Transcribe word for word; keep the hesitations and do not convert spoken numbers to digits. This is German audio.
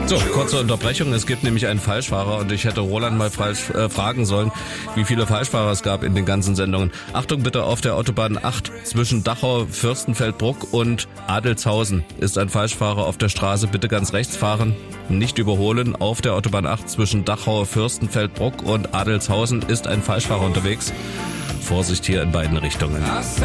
So, kurze Unterbrechung. Es gibt nämlich einen Falschfahrer und ich hätte Roland mal falsch, äh, fragen sollen, wie viele Falschfahrer es gab in den ganzen Sendungen. Achtung bitte, auf der Autobahn acht zwischen Dachau, Fürstenfeldbruck und Adelzhausen ist ein Falschfahrer auf der Straße. Bitte ganz rechts fahren, nicht überholen. Auf der Autobahn acht zwischen Dachau, Fürstenfeldbruck und Adelzhausen ist ein Falschfahrer unterwegs. Vorsicht hier in beiden Richtungen.